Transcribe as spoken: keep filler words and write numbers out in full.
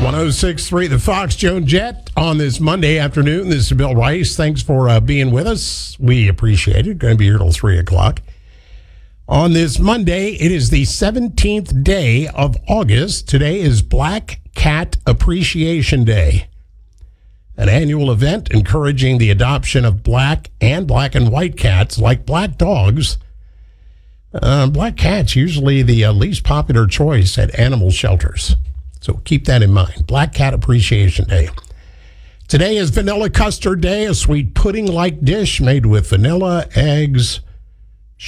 one oh six point three The Fox, Joan Jett on this Monday afternoon. This is Bill Rice. Thanks for uh, being with us. We appreciate it. Going to be here till three o'clock. On this Monday, it is the seventeenth day of August. Today is Black Cat Appreciation Day, an annual event encouraging the adoption of black and black and white cats like black dogs. Uh, black cats usually the uh, least popular choice at animal shelters. So keep that in mind. Black Cat Appreciation Day. Today is Vanilla Custard Day, a sweet pudding-like dish made with vanilla, eggs,